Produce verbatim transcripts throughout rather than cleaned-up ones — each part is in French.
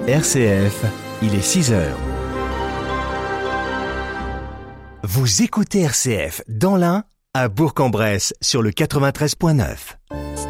R C F, il est six heures. Vous écoutez R C F dans l'Ain, à Bourg-en-Bresse, sur le quatre-vingt-treize point neuf.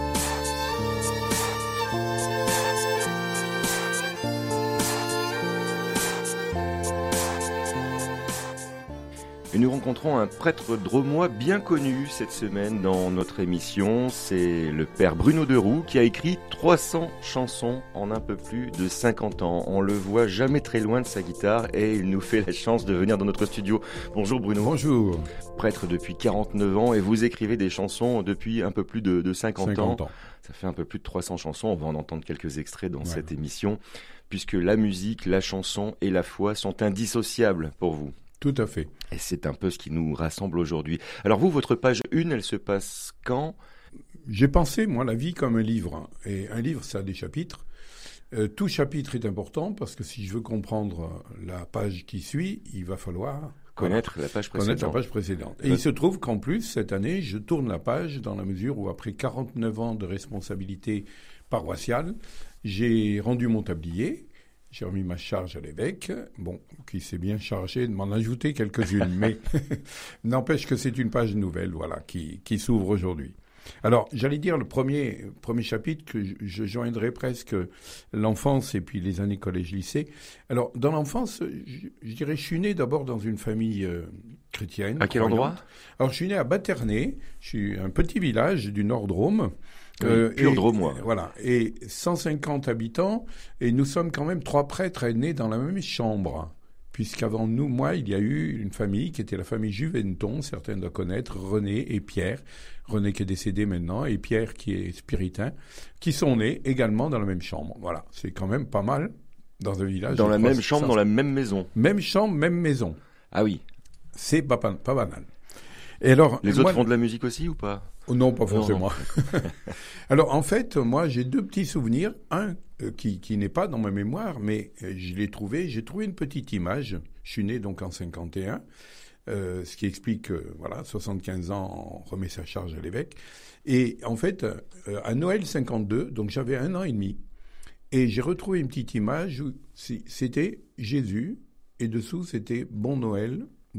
Et nous rencontrons un prêtre drômois bien connu cette semaine dans notre émission. C'est le père Bruno Deroux qui a écrit trois cents chansons en un peu plus de cinquante ans. On le voit jamais très loin de sa guitare et il nous fait la chance de venir dans notre studio. Bonjour Bruno. Bonjour. Prêtre depuis quarante-neuf ans et vous écrivez des chansons depuis un peu plus de, de cinquante, cinquante ans. ans. Ça fait un peu plus de trois cents chansons. On va en entendre quelques extraits dans ouais. cette émission puisque la musique, la chanson et la foi sont indissociables pour vous. Tout à fait. Et c'est un peu ce qui nous rassemble aujourd'hui. Alors vous, votre page une, elle se passe quand ? J'ai pensé, moi, la vie comme un livre. Et un livre, ça a des chapitres. Euh, tout chapitre est important parce que si je veux comprendre la page qui suit, il va falloir connaître voilà, la page précédente. Connaître la page précédente. Et Le... il se trouve qu'en plus, cette année, je tourne la page dans la mesure où, après quarante-neuf ans de responsabilité paroissiale, j'ai rendu mon tablier. J'ai remis ma charge à l'évêque, bon, qui s'est bien chargé de m'en ajouter quelques-unes, mais n'empêche que c'est une page nouvelle, voilà, qui, qui s'ouvre aujourd'hui. Alors, j'allais dire le premier, premier chapitre que je, je joindrai presque l'enfance et puis les années collège-lycée. Alors, dans l'enfance, je, je dirais, je suis né d'abord dans une famille euh, chrétienne. À quel croyante. endroit ? Alors, je suis né à Baternay, je suis un petit village du Nord-Drôme. Oui, euh, pur drômois. Voilà, et cent cinquante habitants, et nous sommes quand même trois prêtres nés dans la même chambre, puisqu'avant nous, moi, il y a eu une famille qui était la famille Juventon, certains doivent connaître, René et Pierre, René qui est décédé maintenant, et Pierre qui est spiritain, qui sont nés également dans la même chambre. Voilà, c'est quand même pas mal dans un village. Dans la même chambre, dans la même maison. Même chambre, même maison. Ah oui. C'est pas, pas, pas banal. Et alors, les moi, autres font de la musique aussi ou pas ? Oh non, pas forcément. Non. Alors, en fait, moi, j'ai deux petits souvenirs. Un euh, qui, qui n'est pas dans ma mémoire, mais euh, je l'ai trouvé. J'ai trouvé une petite image. Je suis né donc en cinquante et un, euh, ce qui explique que, euh, voilà, soixante-quinze ans, on remet sa charge à l'évêque. Et en fait, euh, à Noël cinquante-deux, donc j'avais un an et demi, et j'ai retrouvé une petite image où c'était Jésus, et dessous, c'était « Bon Noël, Bruno ».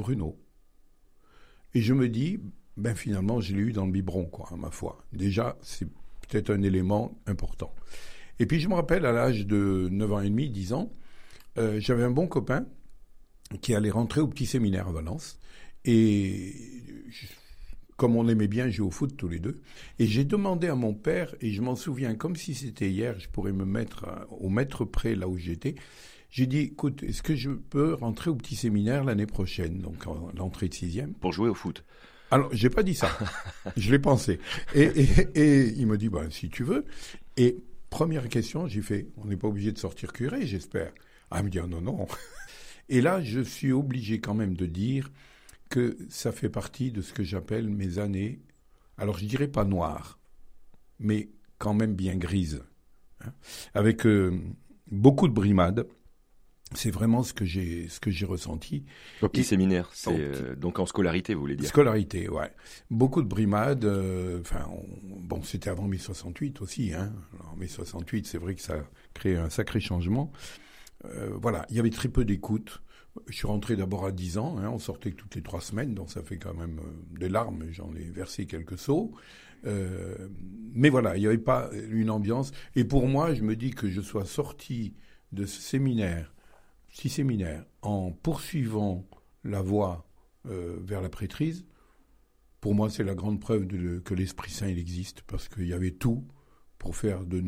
Et je me dis, ben finalement, je l'ai eu dans le biberon, quoi, ma foi. Déjà, c'est peut-être un élément important. Et puis, je me rappelle, à l'âge de neuf ans et demi, dix ans, euh, j'avais un bon copain qui allait rentrer au petit séminaire à Valence. Et je, comme on aimait bien jouer au foot tous les deux, et j'ai demandé à mon père, et je m'en souviens comme si c'était hier, je pourrais me mettre au mètre près là où j'étais. J'ai dit, écoute, est-ce que je peux rentrer au petit séminaire l'année prochaine, donc en l'entrée de sixième ? Pour jouer au foot. Alors, j'ai pas dit ça. Je l'ai pensé. Et, et, et il me dit, ben, si tu veux. Et première question, j'ai fait, on n'est pas obligé de sortir curé, j'espère. Ah, il me dit, oh, non, non. Et là, je suis obligé quand même de dire que ça fait partie de ce que j'appelle mes années, alors je dirais pas noires, mais quand même bien grises. Hein, avec euh, beaucoup de brimades. C'est vraiment ce que j'ai ce que j'ai ressenti. Au petit séminaire, c'est euh, donc en scolarité, vous voulez dire ? Scolarité, ouais. Beaucoup de brimades. Enfin, euh, bon, c'était avant mai soixante-huit aussi. Hein. En mai soixante-huit, c'est vrai que ça a créé un sacré changement. Euh, voilà, il y avait très peu d'écoute. Je suis rentré d'abord à dix ans. Hein, on sortait toutes les trois semaines, donc ça fait quand même euh, des larmes. J'en ai versé quelques seaux. Euh, mais voilà, il n'y avait pas une ambiance. Et pour moi, je me dis que je sois sorti de ce séminaire. Six séminaires, en poursuivant la voie euh, vers la prêtrise, pour moi, c'est la grande preuve de, que l'Esprit Saint il existe, parce qu'il y avait tout pour faire de nous